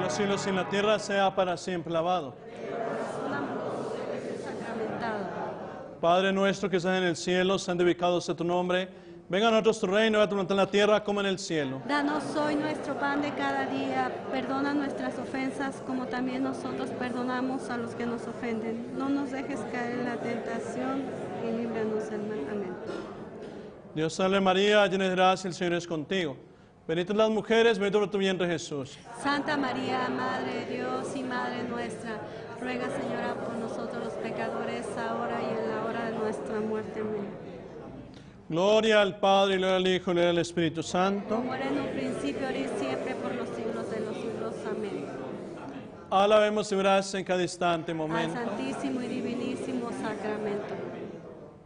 los cielos y en la tierra sea para siempre alabado. Sacramentado. Padre nuestro que estás en el cielo, santificado sea tu nombre. Venga a nosotros tu reino, haga tu voluntad en la tierra como en el cielo. Danos hoy nuestro pan de cada día. Perdona nuestras ofensas como también nosotros perdonamos a los que nos ofenden. No nos dejes caer en la tentación y líbranos del mal. Amén. Dios salve María, llena de gracia, el Señor es contigo. Bendita las mujeres, bendito tu vientre Jesús. Santa María, Madre de Dios y Madre nuestra, ruega, Señora, por nosotros los pecadores, ahora y en la hora de nuestra muerte. Amén. Gloria al Padre, y gloria al Hijo, y gloria al Espíritu Santo. Como era en un principio, ahora y siempre, por los siglos de los siglos. Amén. Alabemos y gracias en cada instante, Al momento. Santísimo y